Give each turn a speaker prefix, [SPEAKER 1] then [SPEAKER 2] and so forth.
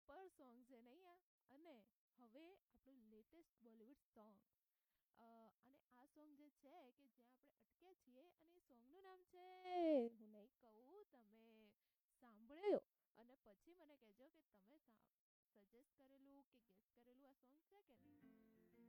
[SPEAKER 1] Super song છે નહીં આ. અને હવે આપણું લેટેસ્ટ બોલિવૂડ સોંગ, અને આ સોંગ જે છે કે જ્યાં આપણે અટક્યા છીએ, અને એ સોંગનું નામ છે, હું નહીં કહું, તમે સાંભળ્યો અને પછી મને કહેજો કે તમે સજેસ્ટ કરેલું કે ગેસ કરેલું આ સોંગ છે કે નહીં.